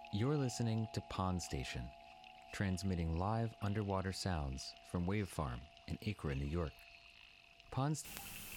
You're listening to Pond Station, transmitting live underwater sounds from Wave Farm in Acra, New York. Pond